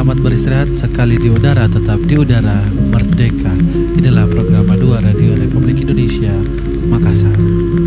Selamat beristirahat, sekali di udara tetap di udara merdeka. Inilah program 2 Radio Republik Indonesia Makassar.